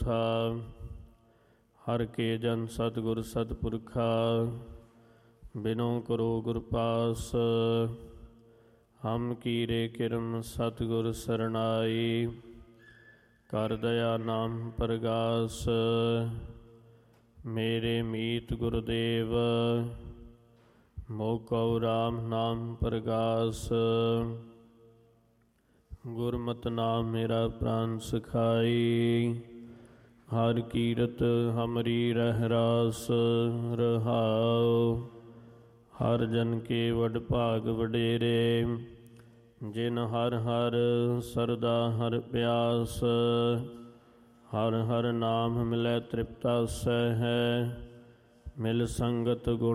ਹਰ ਕੇ ਜਨ ਸਤਿਗੁਰ ਸਤਿਪੁਰਖਾ, ਬਿਨੋ ਕਰੋ ਗੁਰ ਪਾਸ। ਹਮ ਕੀਰੇ ਕਿਰਮ ਸਤਿਗੁਰ ਸਰਨਾਈ, ਕਰ ਦਇਆ ਨਾਮ ਪ੍ਰਗਾਸ। ਮੇਰੇ ਮੀਤ ਗੁਰਦੇਵ, ਮੋਹ ਕਉ ਰਾਮ ਨਾਮ ਪ੍ਰਗਾਸ। ਗੁਰਮਤਿ ਨਾਮ ਮੇਰਾ ਪ੍ਰਾਨ ਸਖਾਈ, ਹਰ ਕੀਰਤ ਹਮਰੀ ਰਹਿ ਰਾਸ। ਰਹਾਉ ਹਰ ਜਨ ਕੇ ਵਡ ਭਾਗ ਵਡੇਰੇ, ਜਿਨ ਹਰ ਹਰ ਸਰਦਾ ਹਰ ਪਿਆਸ। ਹਰ ਹਰ ਨਾਮ ਮਿਲੈ ਤ੍ਰਿਪਤਾ ਸਹਿ, ਮਿਲ ਸੰਗਤ ਗੁਣ